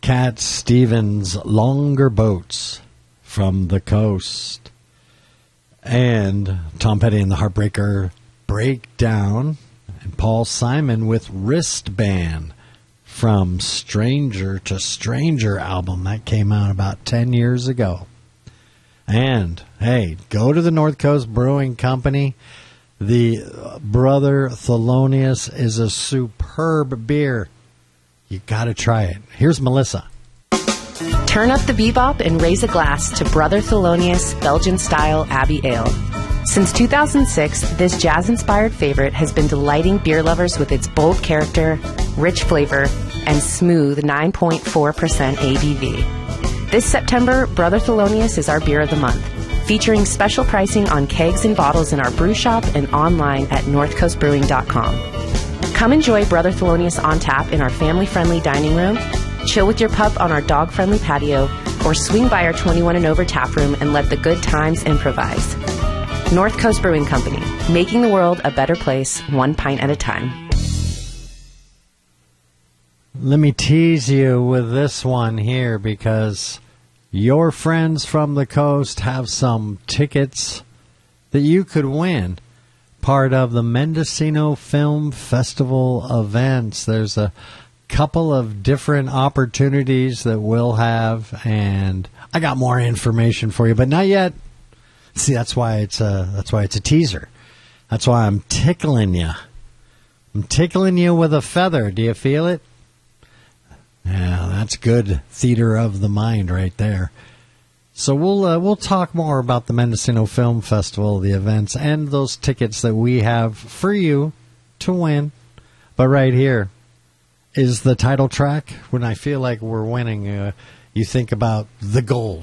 Cat Stevens' Longer Boats from the Coast. And Tom Petty and the Heartbreaker Breakdown. And Paul Simon with Wristband from Stranger to Stranger album that came out about 10 years ago. And, hey, go to the North Coast Brewing Company. The Brother Thelonious is a superb beer. You got to try it. Here's Melissa. Turn up the bebop and raise a glass to Brother Thelonious Belgian-style Abbey Ale. Since 2006, this jazz-inspired favorite has been delighting beer lovers with its bold character, rich flavor, and smooth 9.4% ABV. This September, Brother Thelonious is our beer of the month, featuring special pricing on kegs and bottles in our brew shop and online at northcoastbrewing.com. Come enjoy Brother Thelonious on tap in our family-friendly dining room, chill with your pup on our dog-friendly patio, or swing by our 21 and over tap room and let the good times improvise. North Coast Brewing Company, making the world a better place, one pint at a time. Let me tease you with this one here because your friends from the coast have some tickets that you could win. Part of the Mendocino Film Festival events. There's a couple of different opportunities that we'll have, and I got more information for you, but not yet. See, that's why it's a teaser. That's why I'm tickling you. I'm tickling you with a feather. Do you feel it? Yeah, that's good theater of the mind right there. So we'll talk more about the Mendocino Film Festival, the events, and those tickets that we have for you to win. But right here is the title track. When I feel like we're winning, you think about the gold.